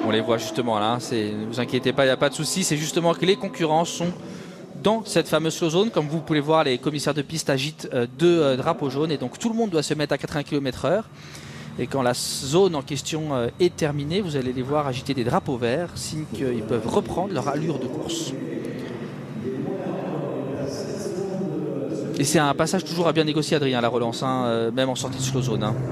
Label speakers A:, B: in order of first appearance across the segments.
A: On les voit justement là, ne vous inquiétez pas, il n'y a pas de souci. C'est justement que les concurrents sont dans cette fameuse slow zone. Comme vous pouvez le voir, les commissaires de piste agitent deux drapeaux jaunes et donc tout le monde doit se mettre à 80 km/h. Et quand la zone en question est terminée, vous allez les voir agiter des drapeaux verts, signe qu'ils peuvent reprendre leur allure de course. Et c'est un passage toujours à bien négocier, Adrien, la relance, hein, même en sortie de slow zone. Hein.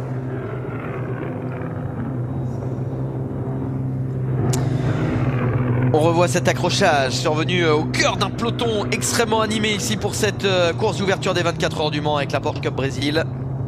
B: On revoit cet accrochage survenu au cœur d'un peloton extrêmement animé ici pour cette course d'ouverture des 24 heures du Mans avec la Porsche Cup Brésil.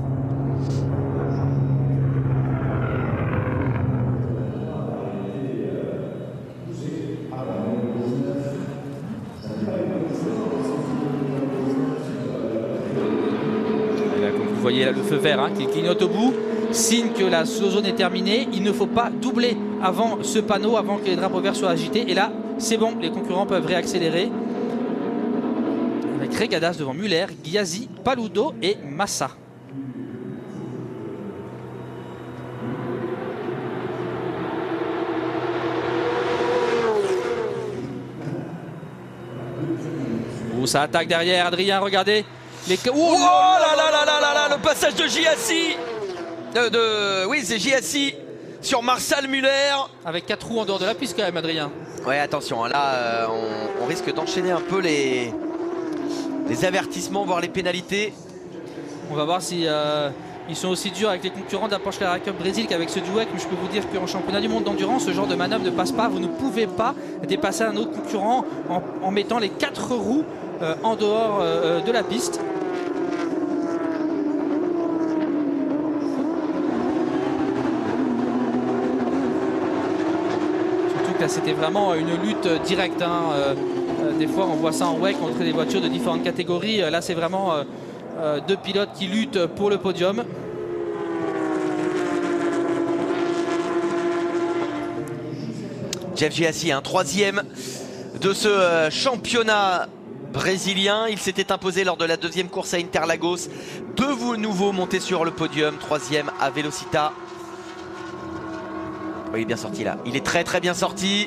A: Vous voyez là le feu vert qui clignote au bout, signe que la slow zone est terminée. Il ne faut pas doubler avant ce panneau, avant que les drapeaux verts soient agités. Et là, c'est bon, les concurrents peuvent réaccélérer. Avec Regadas devant Muller, Ghiasi, Paludo et Massa. Oh, ça attaque derrière, Adrien, regardez.
B: Oh là là là là là là, le passage de Ghiasi. Oui, c'est Ghiasi sur Marcel Muller.
A: Avec 4 roues en dehors de la piste quand même, Adrien.
B: Ouais, attention, là on risque d'enchaîner un peu les avertissements, voire les pénalités.
A: On va voir si ils sont aussi durs avec les concurrents de la Porsche Carrera Cup Brésil qu'avec ceux du WEC. Mais je peux vous dire qu'en championnat du monde d'endurance, ce genre de manœuvre ne passe pas. Vous ne pouvez pas dépasser un autre concurrent en mettant les 4 roues en dehors de la piste. Là, c'était vraiment une lutte directe. Des fois, on voit ça en WEC entre des voitures de différentes catégories. Là, c'est vraiment deux pilotes qui luttent pour le podium.
B: Jeff Ghiasi, un troisième de ce championnat brésilien. Il s'était imposé lors de la deuxième course à Interlagos. De nouveau monté sur le podium. Troisième à Velocita. Oh, il est bien sorti là. Il est très très bien sorti.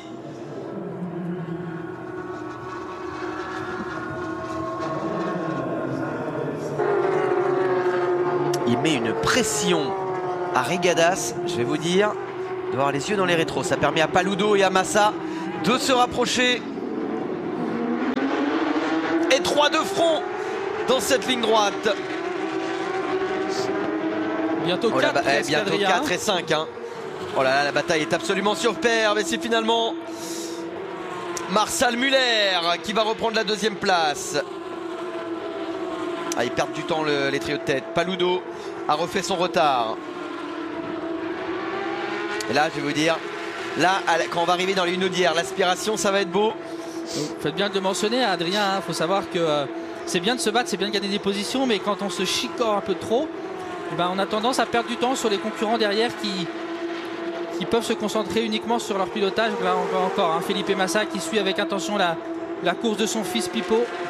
B: Il met une pression à Regadas, je vais vous dire. D'avoir les yeux dans les rétros. Ça permet à Paludo et à Massa de se rapprocher. Et 3 de front dans cette ligne droite.
A: Bientôt 4,
B: bientôt 4 et 5. Hein. Oh là là, la bataille est absolument superbe. Et c'est finalement Marcel Muller qui va reprendre la deuxième place. Ils perdent du temps les trios de tête. Paludo a refait son retard. Et là, je vais vous dire, là, quand on va arriver dans les Hunaudière, l'aspiration, ça va être beau.
A: Faites bien de le mentionner, Adrien. Faut savoir que c'est bien de se battre, c'est bien de gagner des positions, mais quand on se chicore un peu trop, on a tendance à perdre du temps sur les concurrents derrière qui peuvent se concentrer uniquement sur leur pilotage. Là, on voit encore Felipe Massa qui suit avec attention la course de son fils Pipo.